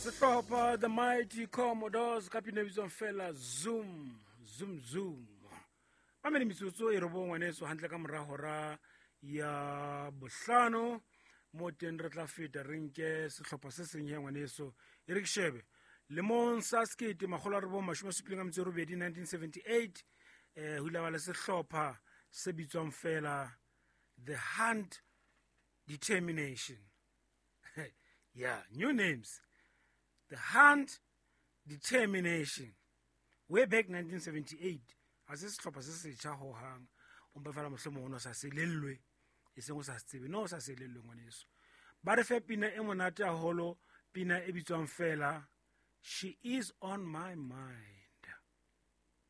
Sehlopha the Mighty Commodores ka pina bitswang fela Zoom Zoom Zoom. Ba me metsotso e re bo ngwaneso hantle ka morahora ya bohlano mo teng re tla feta re nke sehlopha se seng he ngwaneso e re ke shebe lemong sa skete magolo a re bo 1978 hula ba le sehlopha se bitswang fela The Hunt Determination. Yeah, new names. The Hunt Determination. Way back 1978. As this sehlopha se setjha ho hang o mpa fela mohlomong o sa selellwe e seng o sa tsebe no sa selellwe ngwaneso. Ba re fe pina e monate haholo, pina e bitswang fela She Is On My Mind.